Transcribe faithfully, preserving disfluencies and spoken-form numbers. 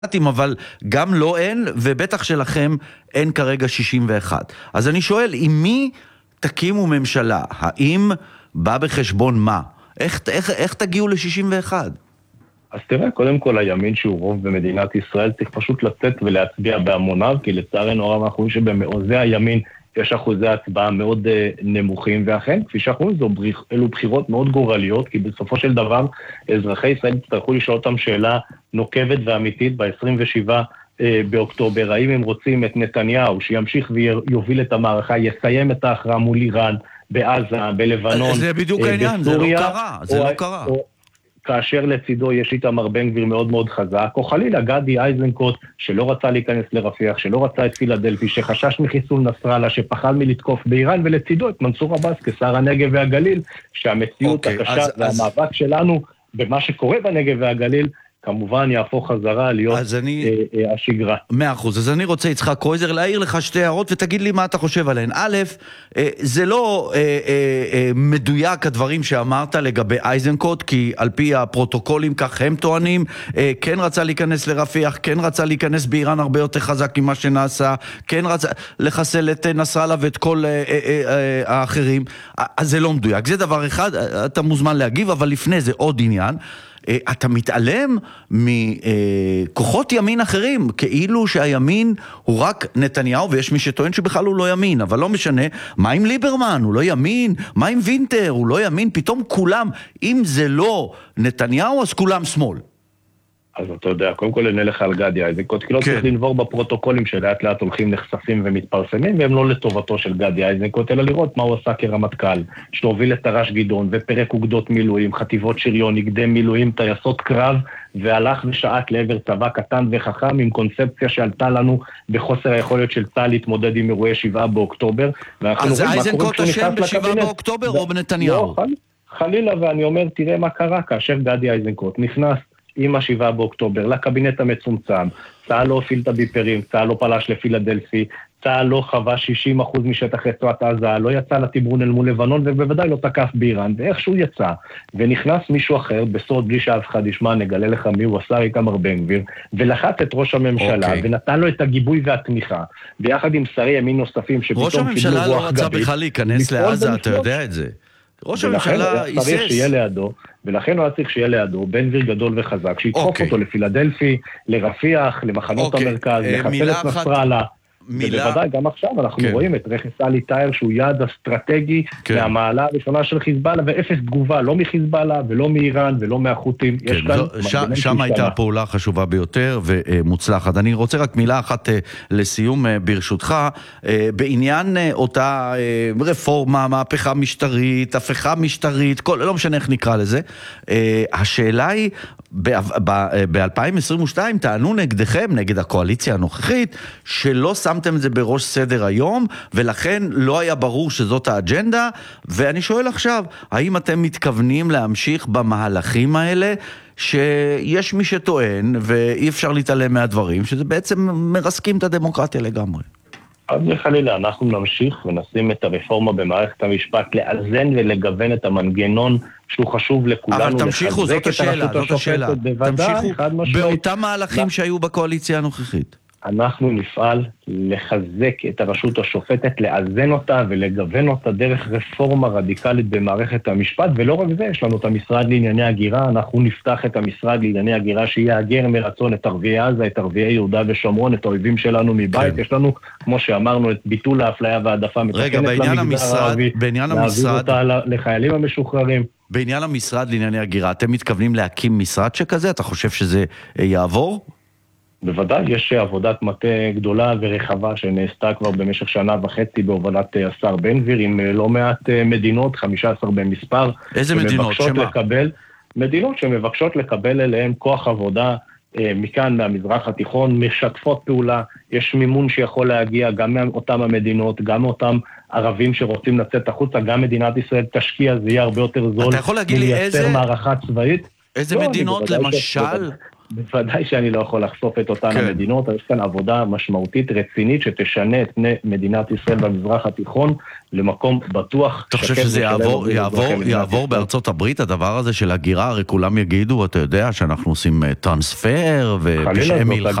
אבל גם לא אין, ובטח שלכם אין כרגע שישים ואחת. אז אני שואל, עם מי תקימו ממשלה? האם בא בחשבון מה? איך, איך, איך תגיעו ל-שישים ואחת? אז תראה, קודם כל הימין שהוא רוב במדינת ישראל צריך פשוט לצאת ולהצביע בהמוניו, כי לצערנו הרב אנחנו רואים שבמעוזי הימין יש אחוזי הצבעה מאוד uh, נמוכים, ואכן, כפי שאנחנו רואים, אלו בחירות מאוד גורליות, כי בסופו של דבר אזרחי ישראל יצטרכו לשאול אותם שאלה נוקבת ואמיתית ב-עשרים ושבעה uh, באוקטובר, האם הם רוצים את נתניהו שימשיך ויוביל את המערכה, יסיים את ההכרעה מול איראן, בעזה, בלבנון, זה בדיוק העניין, זה לא קרה, זה לא קרה. כאשר לצידו יש איתמר בן גביר מאוד מאוד חזק, או חלילה גדי איזנקוט שלא רצה להיכנס לרפיח, שלא רצה את פילדלפי, שחשש מחיסול נסראללה, שפחד מלתקוף באיראן, ולצידו את מנסור עבאס כשר הנגב והגליל, שהמציאות okay, הקשה אז, והמאבק אז... שלנו במה שקורה בנגב והגליל, כמובן יהפוך חזרה להיות אני... אה, אה, השגרה. מאה אחוז. אז אני רוצה, יצחק קרויזר, להעיר לך שתי הערות ותגיד לי מה אתה חושב עליהן. א', אה, זה לא אה, אה, אה, מדויק הדברים שאמרת לגבי איזנקוט, כי על פי הפרוטוקולים כך הם טוענים, אה, כן רצה להיכנס לרפיח, כן רצה להיכנס באיראן הרבה יותר חזק ממה שנעשה, כן רצה לחסל את נסראללה ואת כל אה, אה, אה, האחרים. אז זה לא מדויק. זה דבר אחד, אתה מוזמן להגיב, אבל לפני זה עוד עניין. אתה מתעלם מכוחות ימין אחרים, כאילו שהימין הוא רק נתניהו, ויש מי שטוען שבכלל הוא לא ימין, אבל לא משנה, מה עם ליברמן? הוא לא ימין? מה עם וינטר? הוא לא ימין? פתאום כולם, אם זה לא נתניהו, אז כולם שמאל. אז אתה יודע, קודם כל אני אלך על גדי איזנקוט, כי לא צריך לנבור בפרוטוקולים שלאט לאט הולכים נחשפים ומתפרסמים, והם לא לטובתו של גדי איזנקוט, אלא לראות מה הוא עשה כרמטכ"ל, שהוביל את תר"ש גדעון ופרק אוגדות מילואים, חטיבות שריון, נגדי מילואים, טייסות קרב, והלך ושעט לעבר צבא קטן וחכם עם קונספציה שעלתה לנו בחוסר היכולת של צה"ל להתמודד עם אירועי שבעה באוקטובר. אז איזנקוט אשם בשבעה באוקטובר או בנתניהו? חלילה, ואני אומר, תראה מה קרה כאשר גדי איזנקוט נכנס עם השבעה באוקטובר, לקבינט המצומצם, צה"ל לא הופיל את הביפרים, צה"ל לא פלש לפילדלפי, צה"ל לא חווה שישים אחוז משטח רצועת עזה, לא יצא לתמרון אל מול לבנון, ובוודאי לא תקף באיראן, ואיכשהו יצא, ונכנס מישהו אחר, בסוד בלי שאף אחד ישמע, נגלה לך מי הוא השר איתמר בן גביר, ולחץ את ראש הממשלה, okay. ונתן לו את הגיבוי והתמיכה, ביחד עם שרי ימין נוספים, ראש הממשלה לא רצה בכלל להיכנס לעזה, אתה יודע את זה. ראש הממשלה איסס. ולכן הוא היה צריך שיהיה לידו בן גביר גדול וחזק, שידחוף אותו לפילדלפי, לרפיח, למחנות המרכז, לחסל את נסראללה. ובוודאי גם עכשיו אנחנו רואים את רכס עלי טאייר שהוא יעד אסטרטגי מהמעלה הראשונה של חיזבאללה, ואפס תגובה, לא מחיזבאללה ולא מאיראן ולא מהחות'ים. שם הייתה הפעולה החשובה ביותר ומוצלחת. אני רוצה רק מילה אחת לסיום ברשותך, בעניין אותה רפורמה, מהפכה משטרית, הפכה משטרית, לא משנה איך נקרא לזה, השאלה היא, ב-אלפיים עשרים ושתיים טענו נגדכם, נגד הקואליציה הנוכחית, שלא שמתם את זה בראש סדר היום, ולכן לא היה ברור שזאת האג'נדה, ואני שואל עכשיו, האם אתם מתכוונים להמשיך במהלכים האלה, שיש מי שטוען, ואי אפשר להתעלם מהדברים, שזה בעצם מרסקים את הדמוקרטיה לגמרי? אז חלילה, אנחנו נמשיך ונשים את הרפורמה במערכת המשפט, לאזן ולגוון את המנגנון שהוא חשוב לכולנו. אבל תמשיכו, זאת השאלה, זאת השאלה. תמשיכו באותם מהלכים שהיו בקואליציה הנוכחית. אנחנו נפעל לחזק את הרשות השופטת, לאזן אותה ולגוון אותה דרך רפורמה רדיקלית במערכת המשפט, ולא רק זה, יש לנו את המשרד לענייני הגירה, אנחנו נפתח את המשרד לענייני הגירה שיאגר מרצון את ערביי עזה, את ערביי יהודה ושומרון, את האויבים שלנו מבית, כן. יש לנו, כמו שאמרנו, את ביטול האפליה והעדפה מתקנת למגזר הערבי, להעביר אותה לחיילים המשוחררים. בעניין המשרד לענייני הגירה, אתם מתכוונים להקים משרד שכזה? אתה חושב שזה יעבור? בוודאי, יש עבודת מטה גדולה ורחבה שנעשתה כבר במשך שנה וחצי בהובלת השר בן גביר עם לא מעט מדינות, חמישה עשר במספר. איזה מדינות? שמה? לקבל, מדינות שמבקשות לקבל אליהם כוח עבודה מכאן, מהמזרח התיכון, משתפות פעולה, יש מימון שיכול להגיע גם מאותם המדינות, גם מאותם ערבים שרוצים לצאת החוצה, גם מדינת ישראל תשקיע, זה יהיה הרבה יותר זול. אתה יכול להגיד לי איזה... מערכה צבאית. איזה לא, מדינות למשל... בוודאי שאני לא יכול לחשוף את אותן כן. המדינות, יש כאן עבודה משמעותית רצינית שתשנה את פני מדינת ישראל במזרח התיכון למקום בטוח. אתה חושב שזה יעבור, יעבור, יעבור בארצות הברית, הדבר הזה של הגירה, הרי כולם יגידו, אתה יודע, שאנחנו עושים טרנספר ופשעי מלחמה.